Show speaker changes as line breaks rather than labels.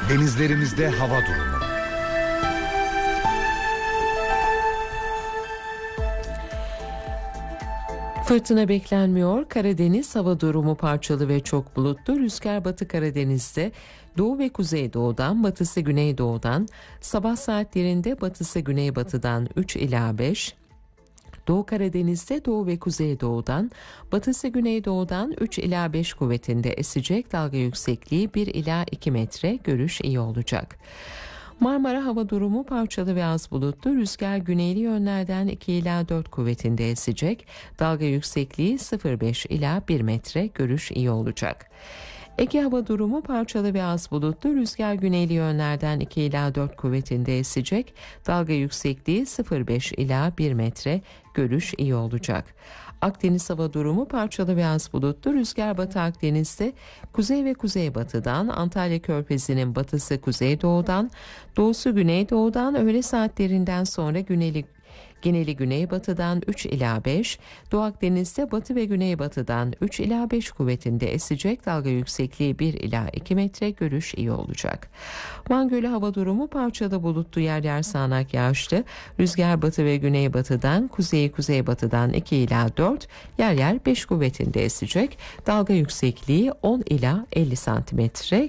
Denizlerimizde hava durumu.
Fırtına beklenmiyor. Karadeniz hava durumu parçalı ve çok bulutlu. Rüzgar Batı Karadeniz'de doğu ve kuzeydoğudan, batısı güneydoğudan, sabah saatlerinde batısı güneybatıdan 3 ila 5, Doğu Karadeniz'de doğu ve kuzeydoğudan, batısı güneydoğudan 3 ila 5 kuvvetinde esecek. Dalga yüksekliği 1 ila 2 metre, görüş iyi olacak. Marmara hava durumu parçalı ve az bulutlu. Rüzgar güneyli yönlerden 2 ila 4 kuvvetinde esecek. Dalga yüksekliği 0,5 ila 1 metre, görüş iyi olacak. Ege hava durumu parçalı ve az bulutlu. Rüzgar güneyli yönlerden 2 ila 4 kuvvetinde esecek. Dalga yüksekliği 0,5 ila 1 metre, görüş iyi olacak. Akdeniz hava durumu parçalı ve az bulutlu. Rüzgar Batı Akdeniz'de kuzey ve kuzeybatıdan, Antalya Körfezi'nin batısı kuzeydoğudan, doğusu güneydoğudan, öğle saatlerinden sonra geneli güneybatıdan 3 ila 5, Doğu Akdeniz'de batı ve güneybatıdan 3 ila 5 kuvvetinde esecek. Dalga yüksekliği 1 ila 2 metre, görüş iyi olacak. Van Gölü hava durumu parçalı bulutlu, yer yer sağanak yağışlı. Rüzgar batı ve güneybatıdan, kuzeybatıdan 2 ila 4, yer yer 5 kuvvetinde esecek. Dalga yüksekliği 10 ila 50 santimetre,